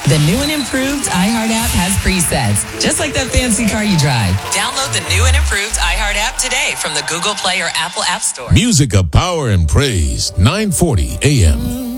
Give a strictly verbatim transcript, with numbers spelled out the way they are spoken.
The new and improved iHeart app has presets, just like that fancy car you drive. Download the new and improved iHeart app today from the Google Play or Apple App Store. Music of Power and Praise, nine forty A M.